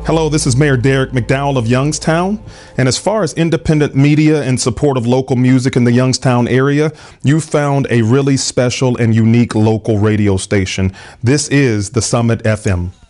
Hello, this is Mayor Derek McDowell of Youngstown. And as far as independent media and support of local music in the Youngstown area, you found a really special and unique local radio station. This is the Summit FM.